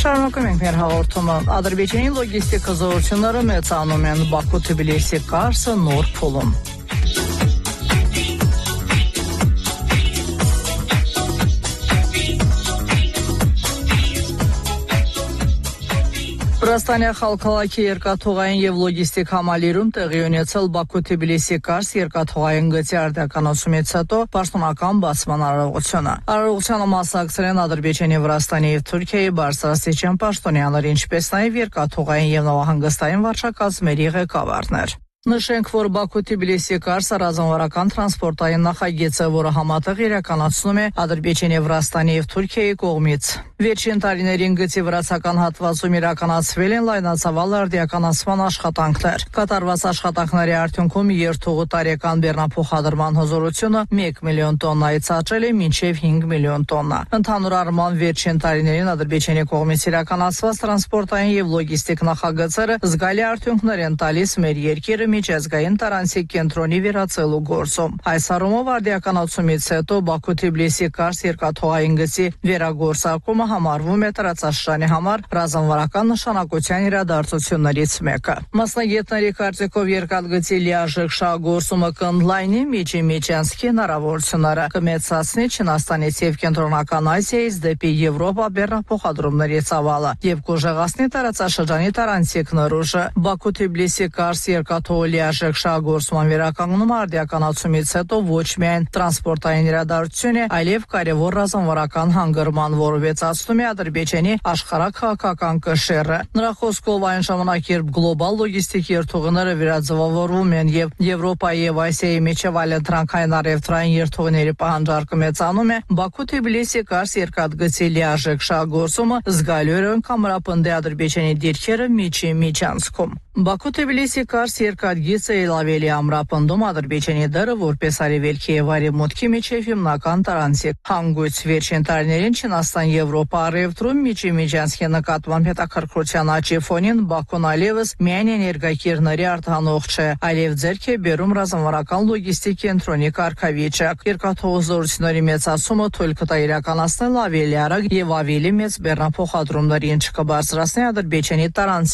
Շարունակում ենք մեր հաղորդումը։ Ադրբեջանի լոգիստիկ հզորությունները մեծանում են Բաքու-Թբիլիսի կարսը նոր փուլում։ Վրաստանի խալքալաքի երկաթուղային եւ լոգիստիկ համալիրում տեղի ունեցել Բաքու-Թբիլիսի կարս երկաթուղային գծի արդյունականացումից հետո պաշտոնական բացման արարողությունը։ Արարողությանը մասնակցել են Ադրբեջանի, Վրաստանի եւ Թուրքիայի բարձրաստիճան պաշտոնյաներ, ինչպես նաեւ երկաթուղային եւ նավահանգստային վարչակազմերի ղեկավարներ։ Նշենք, որ Բաքու-Թբիլիսի կարս ռազմավարական տրանսպորտային նախագիծ է, որը համատեղ իրականացնում է Ադրբեջանի, Վրաստանի եւ Թուրքիայի կողմից։ Վերջին տարիներին գծի վրացական հատվածում իրականացվել են լայնածավալ արդիականացման աշխատանքներ։ Կատարված աշխատանքների արդյունքում երթուղու տարեկան բեռնափոխադրման հզորությունը 1 միլիոն տոննայից աճել է մինչև 5 միլիոն տոննա։ Ընդհանուր առմամբ վերջին տարիներին Ադրբեջանի կողմից իրականացված տրանսպորտային եւ լոգիստիկ նախագծերը զգալի արդյունքներ են տալիս մեր երկիրը միջազգային տարանցիկ կենտրոնի վերածելու գործում։ Այս առումով արդիականացումից հետո Բաքու-Թբիլիսի կարս երկաթուղային գծի վերագործարկումը համարվում է տարածաշրջանի համար ռազմավարական նշանակության իրադարձություններից մեկը։ Մասնագետների կարծիքով երկաթգծի լիարժեք շահագործումը կընդլայնի Միջինցքի հնարավորությունները, կմեծացնի Չինաստանից եւ Կենտրոնական Ասիայից դեպի Եվրոպա բեռնափոխադրումների ծավալը եւ կուժեղացնի տարածաշրջանի տարանցիկ նորուժը։ Բաքու-Թբիլիսի կարս երկաթուղի լիարժեք շահագործման վերականգնումը արդիականացումից հետո ոչ միայն տրանսպորտային իրադարձություն է, այլև կարևոր ռազմավարական հանգրման, որը վեցացնում է Ադրբեջանի աշխարհաքաղաքական կշեռը։ Նրա խոսքով այն ժամանակ, երբ գլոբալ լոգիստիկ երթուղիները վերաձևավորվում են եւ Եվրոպայի եւ Ասիայի միջև այլընտրանքային առևտրային երթուղիների պահանջարկը մեծանում է, Բաքու-Թբիլիսի կարս երկաթգծի լիարժեք շահագործումը զգալիորեն կամրապնդի Ադրբեջանի դիրքերը Միջինցքում։ Բաքու-Թբիլիսի կարս երկաթգիծը ավելի ամրապնդում Ադրբեջանի դերը որպես արևելքի եւ արևմուտքի միջև հիմնական տարանցիկ հանգույց։ Վերջին տարիներին Չինաստան-Եվրոպա առևտրում Միջինցքի նկատմամբ հետաքրքրության աճի ֆոնին Բաքուն այլևս միայն էներգակիրների արտահանող չէ, այլև ձեռք է բերում ռազմավարական լոգիստիկ կենտրոնի կարգավիճակ։ Երկաթուղի մեծացումը թույլ կտա իրականացնել ավելի արագ եւ ավելի մեծ բեռնափոխադրումներ, ինչը կբարձրացնի Ադրբեջանի տարանցիկ